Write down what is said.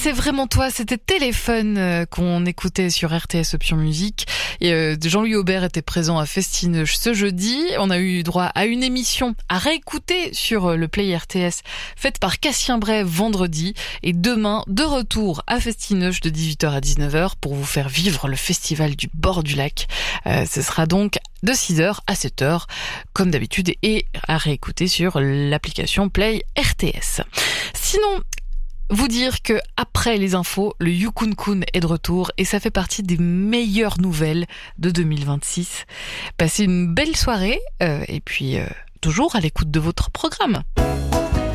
c'est vraiment toi, c'était Téléphone qu'on écoutait sur RTS Option Musique. Et Jean-Louis Aubert était présent à Festineuch ce jeudi. On a eu droit à une émission à réécouter sur le Play RTS faite par Cassien Bray vendredi. Et demain, de retour à Festineuch de 18h à 19h pour vous faire vivre le festival du bord du lac. Ce sera donc de 6h à 7h comme d'habitude et à réécouter sur l'application Play RTS. Sinon, vous dire que après les infos, le Yukun Kun est de retour et ça fait partie des meilleures nouvelles de 2026. Passez une belle soirée et puis toujours à l'écoute de votre programme.